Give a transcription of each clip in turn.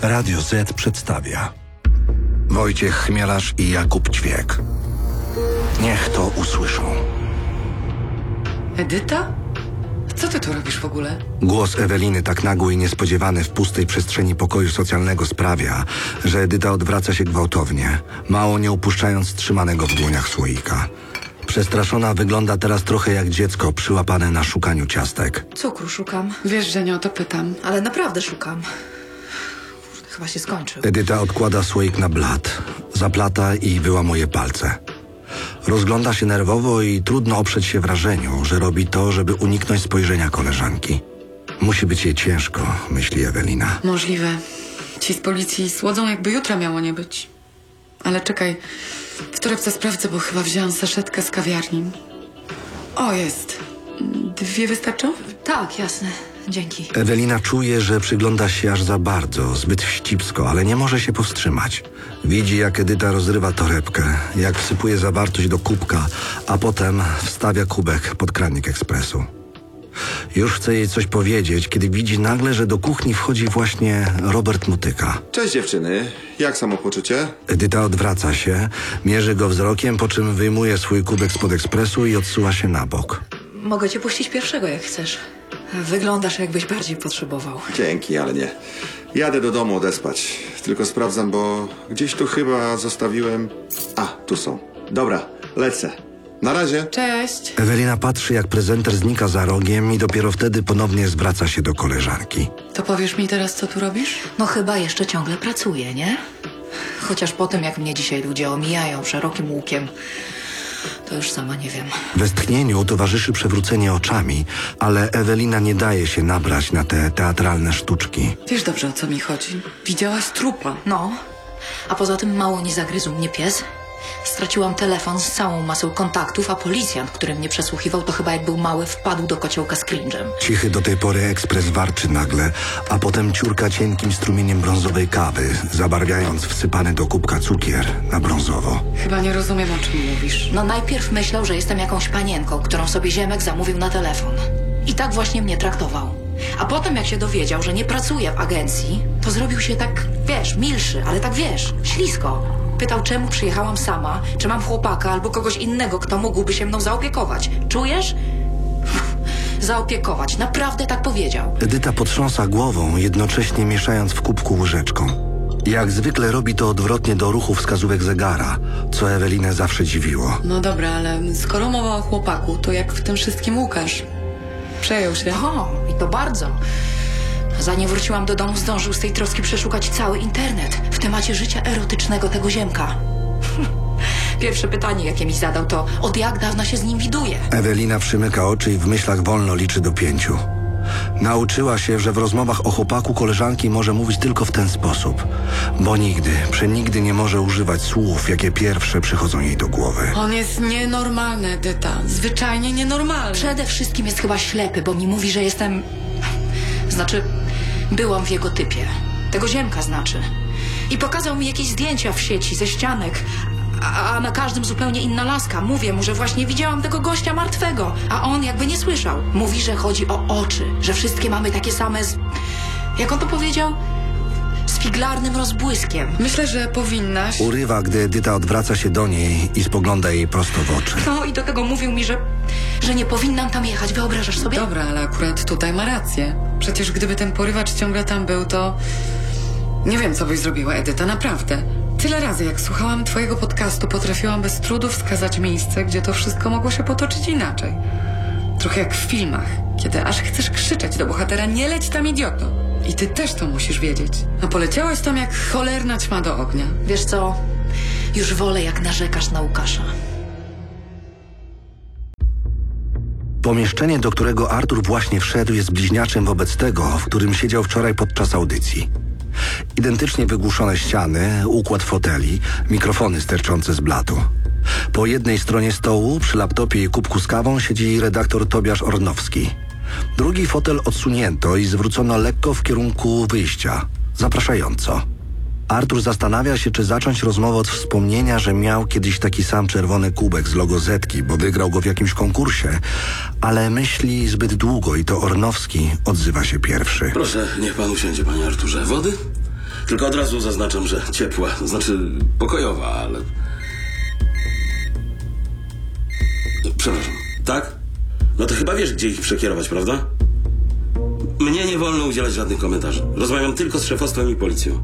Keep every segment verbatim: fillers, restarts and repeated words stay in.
Radio Z przedstawia Wojciech Chmielarz i Jakub Ćwiek. Niech to usłyszą. Edyta? Co ty tu robisz w ogóle? Głos Eweliny, tak nagły i niespodziewany w pustej przestrzeni pokoju socjalnego, sprawia, że Edyta odwraca się gwałtownie, mało nie upuszczając trzymanego w dłoniach słoika. Przestraszona wygląda teraz trochę jak dziecko przyłapane na szukaniu ciastek. Cukru szukam, Wiesz, że nie o to pytam. ale naprawdę szukam. Chyba się skończył. Edyta odkłada słoik na blat, zaplata i wyłamuje palce. Rozgląda się nerwowo i trudno oprzeć się wrażeniu, że robi to, żeby uniknąć spojrzenia koleżanki. Musi być jej ciężko, myśli Ewelina. Możliwe. Ci z policji słodzą, jakby jutra miało nie być. Ale czekaj, w torebce sprawdzę, bo chyba wzięłam saszetkę z kawiarni. O, jest. Dwie wystarczą? Tak, jasne. Dzięki. Ewelina czuje, że przygląda się aż za bardzo, zbyt wścibsko, ale nie może się powstrzymać. Widzi, jak Edyta rozrywa torebkę, jak wsypuje zawartość do kubka, a potem wstawia kubek pod kranik ekspresu. Już chce jej coś powiedzieć, kiedy widzi nagle, że do kuchni wchodzi właśnie Robert Motyka. Cześć dziewczyny, jak samopoczucie? Edyta odwraca się, mierzy go wzrokiem, po czym wyjmuje swój kubek spod ekspresu i odsuwa się na bok. Mogę cię puścić pierwszego, jak chcesz. Wyglądasz, jakbyś bardziej potrzebował. Dzięki, ale nie. Jadę do domu odespać. Tylko sprawdzam, bo gdzieś tu chyba zostawiłem... A, tu są. Dobra, lecę. Na razie. Cześć. Ewelina patrzy, jak prezenter znika za rogiem i dopiero wtedy ponownie zwraca się do koleżanki. To powiesz mi teraz, co tu robisz? No chyba jeszcze ciągle pracuję, nie? Chociaż po tym, jak mnie dzisiaj ludzie omijają szerokim łukiem, to już sama nie wiem. Westchnieniu towarzyszy przewrócenie oczami, ale Ewelina nie daje się nabrać na te teatralne sztuczki. Wiesz dobrze, o co mi chodzi. Widziałaś trupa. No, a poza tym mało nie zagryzł mnie pies. Straciłam telefon z całą masą kontaktów, a policjant, który mnie przesłuchiwał, to chyba jak był mały, wpadł do kociołka z cringe'em. Cichy do tej pory ekspres warczy nagle, a potem ciurka cienkim strumieniem brązowej kawy, zabarwiając wsypany do kubka cukier na brązowo. Chyba nie rozumiem, o czym mówisz. No najpierw myślał, że jestem jakąś panienką, którą sobie Ziemek zamówił na telefon. I tak właśnie mnie traktował. A potem jak się dowiedział, że nie pracuję w agencji, to zrobił się tak, wiesz, milszy, ale tak wiesz, ślisko. Pytał, czemu przyjechałam sama, czy mam chłopaka albo kogoś innego, kto mógłby się mną zaopiekować. Czujesz? Zaopiekować. Naprawdę tak powiedział. Edyta potrząsa głową, jednocześnie mieszając w kubku łyżeczką. Jak zwykle robi to odwrotnie do ruchu wskazówek zegara, co Ewelinę zawsze dziwiło. No dobra, ale skoro mowa o chłopaku, to jak w tym wszystkim Łukasz? Przejął się. O, i to bardzo. Zanim wróciłam do domu, zdążył z tej troski przeszukać cały internet w temacie życia erotycznego tego Ziemka. Pierwsze pytanie, jakie mi zadał, to od jak dawna się z nim widuje? Ewelina przymyka oczy i w myślach wolno liczy do pięciu. Nauczyła się, że w rozmowach o chłopaku koleżanki może mówić tylko w ten sposób, bo nigdy, przenigdy nie może używać słów, jakie pierwsze przychodzą jej do głowy. On jest nienormalny, Edyta. Zwyczajnie nienormalny. Przede wszystkim jest chyba ślepy, bo mi mówi, że jestem... Znaczy, byłam w jego typie. Tego Ziemka znaczy. I pokazał mi jakieś zdjęcia w sieci ze ścianek, a, a na każdym zupełnie inna laska. Mówię mu, że właśnie widziałam tego gościa martwego, a on jakby nie słyszał. Mówi, że chodzi o oczy, że wszystkie mamy takie same z... Jak on to powiedział? Z figlarnym rozbłyskiem. Myślę, że powinnaś... Urywa, gdy Edyta odwraca się do niej i spogląda jej prosto w oczy. No i do tego mówił mi, że, że nie powinnam tam jechać. Wyobrażasz sobie? Dobra, ale akurat tutaj ma rację. Przecież gdyby ten porywacz ciągle tam był, to... Nie wiem, co byś zrobiła, Edyta, naprawdę. Tyle razy, jak słuchałam twojego podcastu, potrafiłam bez trudu wskazać miejsce, gdzie to wszystko mogło się potoczyć inaczej. Trochę jak w filmach, kiedy aż chcesz krzyczeć do bohatera: nie leć tam, idioto. I ty też to musisz wiedzieć. A poleciałaś tam jak cholerna ćma do ognia. Wiesz co? Już wolę, jak narzekasz na Łukasza. Pomieszczenie, do którego Artur właśnie wszedł, jest bliźniaczym wobec tego, w którym siedział wczoraj podczas audycji. Identycznie wygłuszone ściany, układ foteli, mikrofony sterczące z blatu. Po jednej stronie stołu, przy laptopie i kubku z kawą, siedzi redaktor Tobiasz Ornowski. Drugi fotel odsunięto i zwrócono lekko w kierunku wyjścia, zapraszająco. Artur zastanawia się, czy zacząć rozmowę od wspomnienia, że miał kiedyś taki sam czerwony kubek z logo Zetki, bo wygrał go w jakimś konkursie, ale myśli zbyt długo i to Ornowski odzywa się pierwszy. Proszę, niech pan usiądzie, panie Arturze. Wody? Tylko od razu zaznaczam, że ciepła, znaczy pokojowa, ale... Przepraszam, tak? No to chyba wiesz, gdzie ich przekierować, prawda? Mnie nie wolno udzielać żadnych komentarzy. Rozmawiam tylko z szefostwem i policją.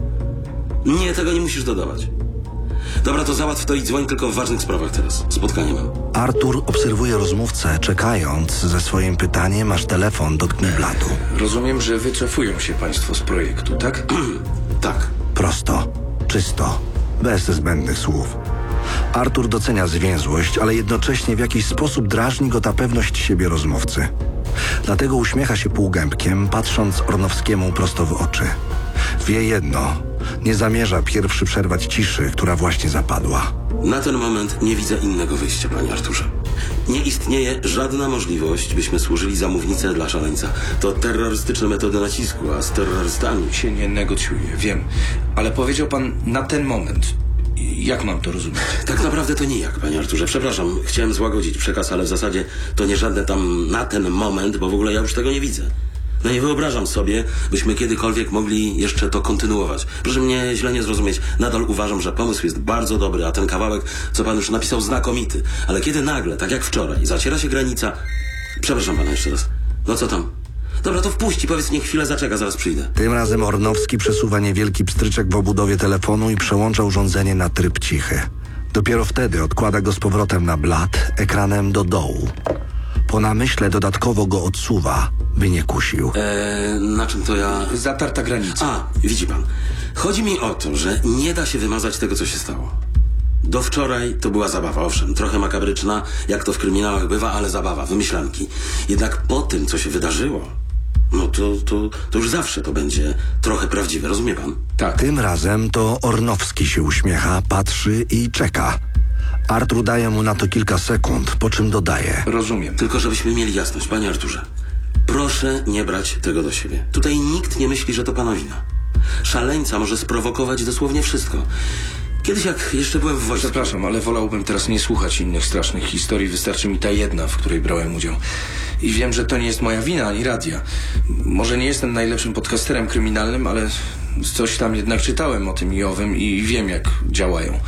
Nie, tego nie musisz dodawać. Dobra, to załatw to i dzwoń tylko w ważnych sprawach teraz. Spotkanie mam. Artur obserwuje rozmówcę, czekając ze swoim pytaniem, aż telefon dotknie blatu. Rozumiem, że wycofują się państwo z projektu, tak? Tak. Prosto, czysto, bez zbędnych słów. Artur docenia zwięzłość, ale jednocześnie w jakiś sposób drażni go ta pewność siebie rozmówcy. Dlatego uśmiecha się półgębkiem, patrząc Ornowskiemu prosto w oczy. Wie jedno, nie zamierza pierwszy przerwać ciszy, która właśnie zapadła. Na ten moment nie widzę innego wyjścia, panie Arturze. Nie istnieje żadna możliwość, byśmy służyli za mównicę dla szaleńca. To terrorystyczne metody nacisku, a z terrorystami... Się nie negocjuje, wiem. Ale powiedział pan na ten moment. Jak mam to rozumieć? Tak naprawdę to nijak, panie Arturze. Przepraszam, chciałem złagodzić przekaz, ale w zasadzie to nie żadne tam na ten moment, bo w ogóle ja już tego nie widzę. No nie wyobrażam sobie, byśmy kiedykolwiek mogli jeszcze to kontynuować. Proszę mnie źle nie zrozumieć. Nadal uważam, że pomysł jest bardzo dobry, a ten kawałek, co pan już napisał, znakomity. Ale kiedy nagle, tak jak wczoraj, zaciera się granica... Przepraszam pana jeszcze raz. No co tam? Dobra, to wpuść i powiedz, niech chwilę zaczeka, zaraz przyjdę. Tym razem Ornowski przesuwa niewielki pstryczek w obudowie telefonu i przełącza urządzenie na tryb cichy. Dopiero wtedy odkłada go z powrotem na blat, ekranem do dołu. Po namyśle dodatkowo go odsuwa, by nie kusił. Eee, na czym to ja... Zatarta granica. A, widzi pan. Chodzi mi o to, że nie da się wymazać tego, co się stało. Do wczoraj to była zabawa, owszem, trochę makabryczna, jak to w kryminałach bywa, ale zabawa, wymyślanki. Jednak po tym, co się wydarzyło, no to, to, to już zawsze to będzie trochę prawdziwe, rozumie pan? Tak. Tym razem to Ornowski się uśmiecha, patrzy i czeka. Artur daje mu na to kilka sekund, po czym dodaje. Rozumiem. Tylko żebyśmy mieli jasność, panie Arturze. Proszę nie brać tego do siebie. Tutaj nikt nie myśli, że to pana wina. Szaleńca może sprowokować dosłownie wszystko. Kiedyś jak jeszcze byłem w wojsku... Przepraszam, ale wolałbym teraz nie słuchać innych strasznych historii. Wystarczy mi ta jedna, w której brałem udział. I wiem, że to nie jest moja wina, ani radia. Może nie jestem najlepszym podcasterem kryminalnym, ale coś tam jednak czytałem o tym i owym i wiem, jak działają.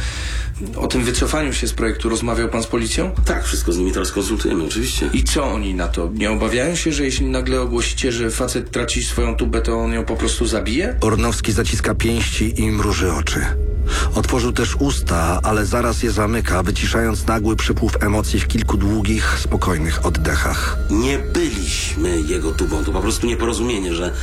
O tym wycofaniu się z projektu rozmawiał pan z policją? Tak, wszystko z nimi teraz konsultujemy, oczywiście. I co oni na to? Nie obawiają się, że jeśli nagle ogłosicie, że facet traci swoją tubę, to on ją po prostu zabije? Ornowski zaciska pięści i mruży oczy. Otworzył też usta, ale zaraz je zamyka, wyciszając nagły przypływ emocji w kilku długich, spokojnych oddechach. Nie byliśmy jego tubą, to po prostu nieporozumienie, że...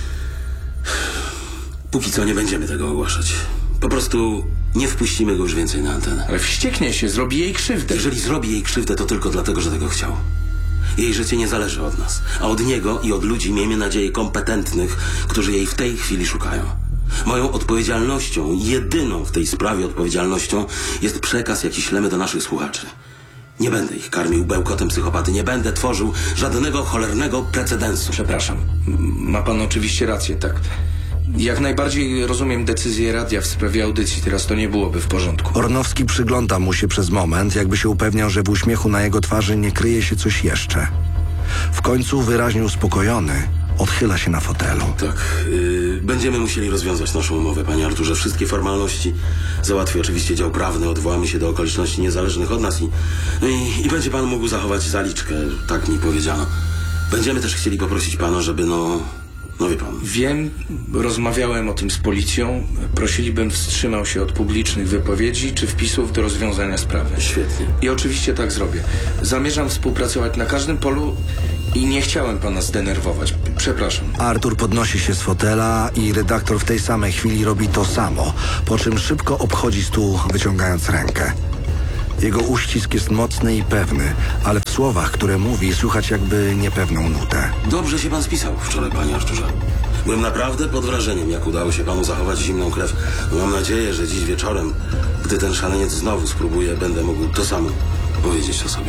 Póki co nie będziemy tego ogłaszać. Po prostu nie wpuścimy go już więcej na antenę. Ale wścieknie się, zrobi jej krzywdę. Jeżeli zrobi jej krzywdę, to tylko dlatego, że tego chciał. Jej życie nie zależy od nas, a od niego i od ludzi, miejmy nadzieję, kompetentnych, którzy jej w tej chwili szukają. Moją odpowiedzialnością, jedyną w tej sprawie odpowiedzialnością jest przekaz, jaki ślemy do naszych słuchaczy. Nie będę ich karmił bełkotem psychopaty, nie będę tworzył żadnego cholernego precedensu. Przepraszam. Ma pan oczywiście rację, tak. Jak najbardziej rozumiem decyzję radia w sprawie audycji. Teraz to nie byłoby w porządku. Ornowski przygląda mu się przez moment, jakby się upewniał, że w uśmiechu na jego twarzy nie kryje się coś jeszcze. W końcu, wyraźnie uspokojony, odchyla się na fotelu. Tak, yy, będziemy musieli rozwiązać naszą umowę, panie Arturze. Wszystkie formalności załatwi oczywiście dział prawny, odwołamy się do okoliczności niezależnych od nas i, no i, i będzie pan mógł zachować zaliczkę, tak mi powiedziano. Będziemy też chcieli poprosić pana, żeby no... No wie pan. Wiem, rozmawiałem o tym z policją. Prosili, bym wstrzymał się od publicznych wypowiedzi czy wpisów do rozwiązania sprawy. Świetnie. I oczywiście tak zrobię. Zamierzam współpracować na każdym polu i nie chciałem pana zdenerwować. Przepraszam. Artur podnosi się z fotela i redaktor w tej samej chwili robi to samo, po czym szybko obchodzi stół, wyciągając rękę. Jego uścisk jest mocny i pewny, ale w słowach, które mówi, słychać jakby niepewną nutę. Dobrze się pan spisał wczoraj, panie Arturze. Byłem naprawdę pod wrażeniem, jak udało się panu zachować zimną krew. Mam nadzieję, że dziś wieczorem, gdy ten szaleniec znowu spróbuje, będę mógł to samo powiedzieć o sobie.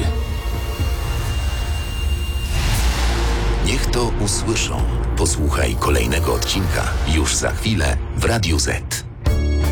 Niech to usłyszą. Posłuchaj kolejnego odcinka już za chwilę w Radiu Z.